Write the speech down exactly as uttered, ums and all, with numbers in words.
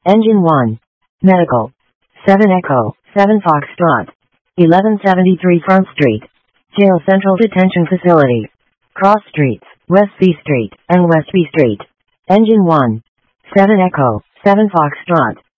Engine one. Medical. seven Echo, seven Foxtrot. eleven seventy-three Front Street. Jail Central Detention Facility. Cross Streets, West B Street, and West B Street. Engine one. seven Echo, seven Foxtrot.